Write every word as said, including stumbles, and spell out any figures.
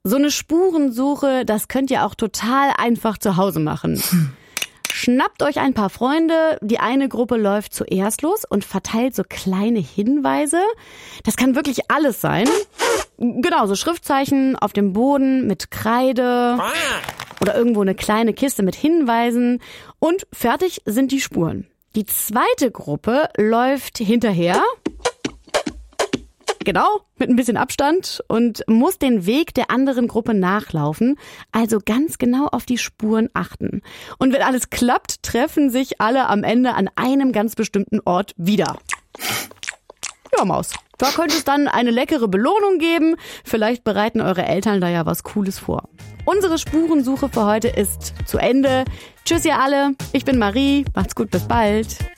So eine Spurensuche, das könnt ihr auch total einfach zu Hause machen. Schnappt euch ein paar Freunde, die eine Gruppe läuft zuerst los und verteilt so kleine Hinweise. Das kann wirklich alles sein. Genau, so Schriftzeichen auf dem Boden mit Kreide oder irgendwo eine kleine Kiste mit Hinweisen. Und fertig sind die Spuren. Die zweite Gruppe läuft hinterher. Genau, mit ein bisschen Abstand und muss den Weg der anderen Gruppe nachlaufen, also ganz genau auf die Spuren achten. Und wenn alles klappt, treffen sich alle am Ende an einem ganz bestimmten Ort wieder. Ja, Maus, da könnte es dann eine leckere Belohnung geben. Vielleicht bereiten eure Eltern da ja was Cooles vor. Unsere Spurensuche für heute ist zu Ende. Tschüss ihr alle, ich bin Marie, macht's gut, bis bald.